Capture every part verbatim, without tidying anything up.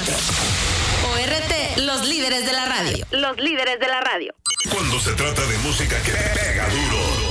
cuatro. O R T, los líderes de la radio. Los líderes de la radio. Cuando se trata de música que pega duro,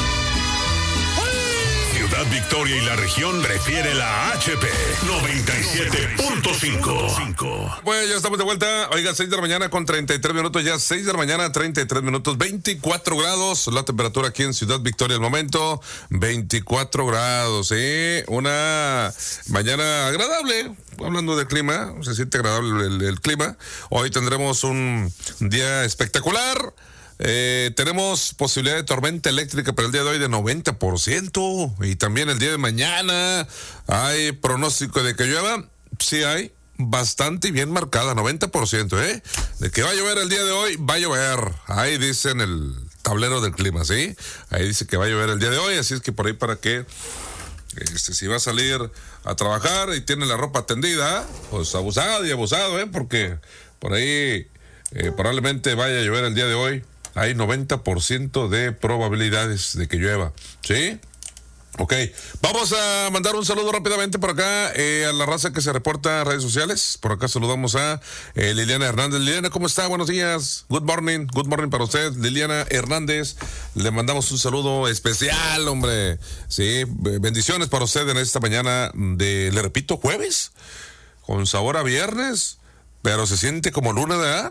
Ciudad Victoria y la región prefiere la H P noventa y siete punto cinco. Pues ya estamos de vuelta. Oiga, seis de la mañana con treinta y tres minutos. Ya seis de la mañana, treinta y tres minutos. veinticuatro grados. La temperatura aquí en Ciudad Victoria al momento. veinticuatro grados, ¿sí? Una mañana agradable. Hablando del clima, se siente agradable el, el clima. Hoy tendremos un día espectacular. Eh, tenemos posibilidad de tormenta eléctrica para el día de hoy de noventa por ciento, y también el día de mañana hay pronóstico de que llueva. Sí hay, bastante y bien marcada, noventa por ciento, ¿eh? De que va a llover el día de hoy, va a llover. Ahí dice en el tablero del clima, ¿sí? Ahí dice que va a llover el día de hoy, así es que por ahí para que este, si va a salir a trabajar y tiene la ropa tendida, pues abusado y abusado, ¿eh? Porque por ahí eh, probablemente vaya a llover el día de hoy. Hay noventa por ciento de probabilidades de que llueva, ¿sí? Ok, vamos a mandar un saludo rápidamente por acá eh, a la raza que se reporta en redes sociales. Por acá saludamos a eh, Liliana Hernández. Liliana, ¿cómo está? Buenos días. Good morning, good morning para usted, Liliana Hernández. Le mandamos un saludo especial, hombre. Sí, bendiciones para usted en esta mañana de, le repito, jueves, con sabor a viernes, pero se siente como luna, ¿verdad?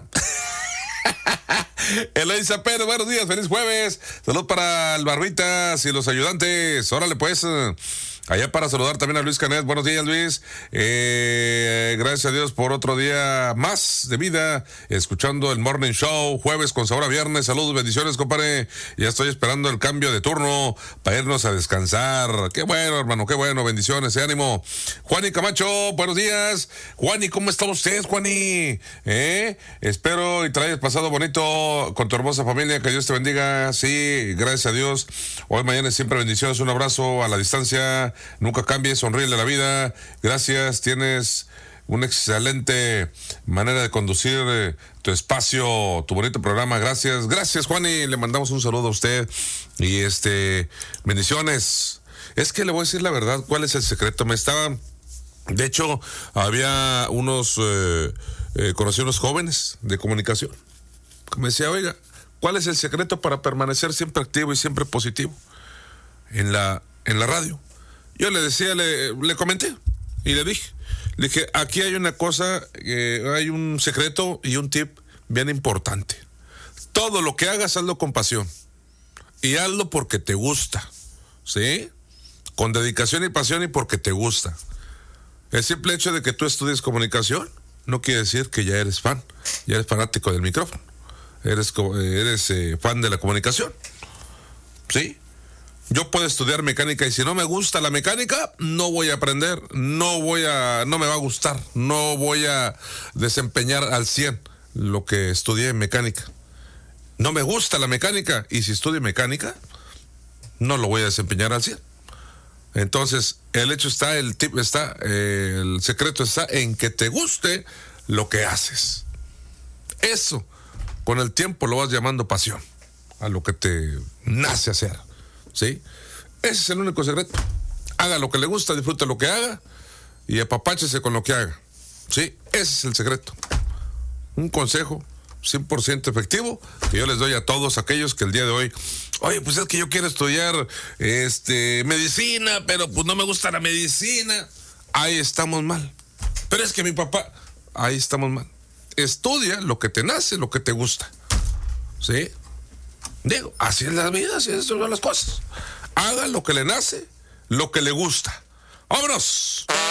Eloisa Pérez, buenos días, feliz jueves. Salud para el Barbitas y los ayudantes. Órale pues, allá para saludar también a Luis Canet. Buenos días, Luis. Eh, gracias a Dios por otro día más de vida, escuchando el Morning Show, jueves con sabor a viernes. Saludos, bendiciones, compadre. Ya estoy esperando el cambio de turno para irnos a descansar. Qué bueno, hermano, qué bueno, bendiciones, ánimo. Juani Camacho, buenos días. Juani, ¿cómo está usted, Juani? ¿Eh? Espero y te hayas pasado bonito con tu hermosa familia, que Dios te bendiga. Sí, gracias a Dios. Hoy, mañana, siempre bendiciones. Un abrazo a la distancia. Nunca cambies, sonríele la vida. Gracias, tienes una excelente manera de conducir eh, tu espacio, tu bonito programa. Gracias, gracias, Juani. Le mandamos un saludo a usted y este, bendiciones. Es que le voy a decir la verdad, ¿cuál es el secreto? Me estaba, de hecho, había unos, eh, eh, conocí unos jóvenes de comunicación. Me decía, oiga, ¿cuál es el secreto para permanecer siempre activo y siempre positivo en la, en la radio? Yo le decía, le, le comenté y le dije, le dije, aquí hay una cosa, eh, hay un secreto y un tip bien importante. Todo lo que hagas, hazlo con pasión y hazlo porque te gusta, ¿sí? Con dedicación y pasión y porque te gusta. El simple hecho de que tú estudies comunicación no quiere decir que ya eres fan, ya eres fanático del micrófono. Eres, eres eh, fan de la comunicación, ¿sí? Yo puedo estudiar mecánica y si no me gusta la mecánica, no voy a aprender, no voy a, no me va a gustar, no voy a desempeñar al cien lo que estudié en mecánica. No me gusta la mecánica y si estudio mecánica, no lo voy a desempeñar al cien. Entonces, el hecho está, el tip está, eh, el secreto está en que te guste lo que haces. Eso. Con el tiempo lo vas llamando pasión a lo que te nace hacer, ¿sí? Ese es el único secreto. Haga lo que le gusta, disfruta lo que haga y apapáchese con lo que haga, ¿sí? Ese es el secreto. Un consejo cien por ciento efectivo que yo les doy a todos aquellos que el día de hoy, oye, pues es que yo quiero estudiar este medicina, pero pues no me gusta la medicina. Ahí estamos mal. Pero es que mi papá, ahí estamos mal. Estudia lo que te nace, lo que te gusta, ¿sí? Digo, así es la vida, así son las cosas. Haga lo que le nace, lo que le gusta. ¡Vámonos!